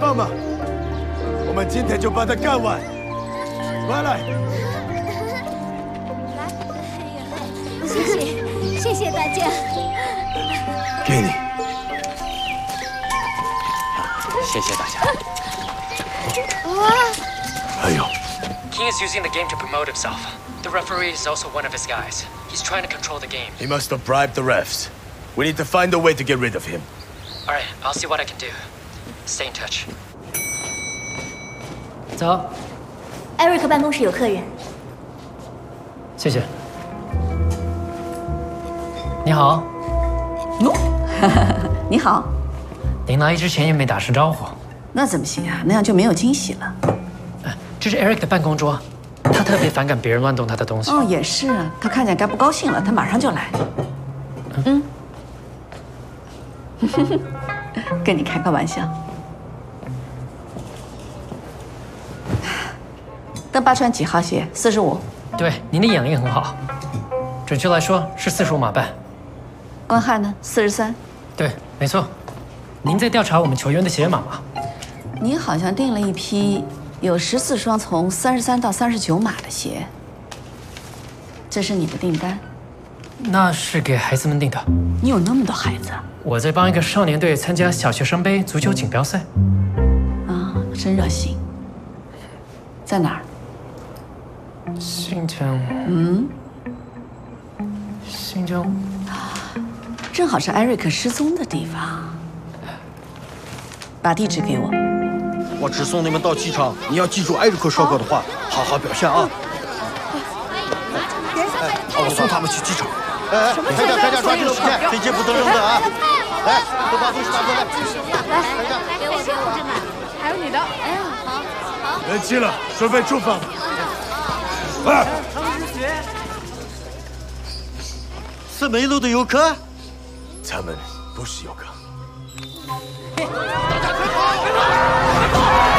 帮忙，我们今天就把他干完。过来， 谢谢大家。 给你。 谢谢大家。 哇！ 还有。 King is using the game to promote himself. The referee is also one of his guys. He's trying to control the game. He must have bribed the refs. We need to find a way to get rid of him. All right, I'll see what I can do. Stay in touch. 走。 艾瑞克办公室有客人。 谢谢。你好。 喏，你好。 您来之前也没打声招呼。 那怎么行啊？那样就没有惊喜了。 这是 Eric 的办公桌，他特别反感别人乱动他的东西。 哦，也是啊，他看见该不高兴了，他马上就来。嗯，跟你开个玩笑。邓巴穿几号鞋？45。 对，您的眼力很好，准确来说是45码半。 关汉呢？43。 对，没错。您在调查我们球员的鞋码吗？ 你好像订了一批。 有14双从33到39码的鞋，这是你的订单？ 那是给孩子们订的。 你有那么多孩子？ 我在帮一个少年队参加小学生杯足球锦标赛。 啊，真热心。在哪儿？ 新疆。新疆。 正好是艾瑞克失踪的地方。把地址给我。 我只送你们到机场，你要记住艾瑞克说过的话，好好表现啊！我送他们去机场。哎，开价，抓紧时间，飞机不能扔的啊！来，都把东西拿过来。来， 给我，还有你的。哎呀，好。 人齐了，准备出发。快！ 是梅路的游客？ 他们不是游客。 大家快跑！